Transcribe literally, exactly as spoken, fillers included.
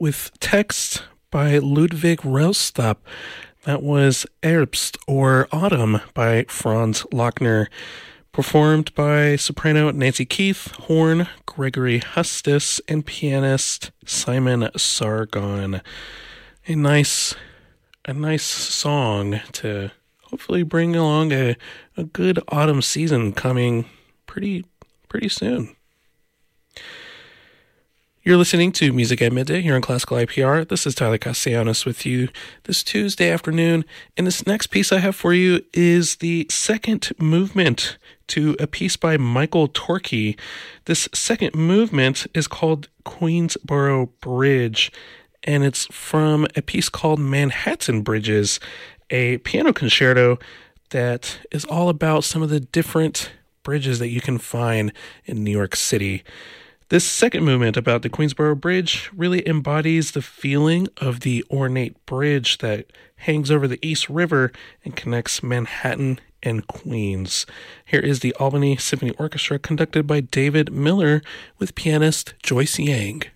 with text by Ludwig Rellstab. That was Herbst, or Autumn, by Franz Lochner, performed by soprano Nancy Keith, horn Gregory Hustis, and pianist Simon Sargon. A nice, a nice song to hopefully bring along a, a good autumn season coming pretty, pretty soon. You're listening to Music at Midday here on Classical I P R. This is Tyler Castellanos with you this Tuesday afternoon. And this next piece I have for you is the second movement to a piece by Michael Torke. This second movement is called Queensboro Bridge, and it's from a piece called Manhattan Bridges, a piano concerto that is all about some of the different bridges that you can find in New York City. This second movement about the Queensboro Bridge really embodies the feeling of the ornate bridge that hangs over the East River and connects Manhattan and Queens. Here is the Albany Symphony Orchestra conducted by David Miller with pianist Joyce Yang.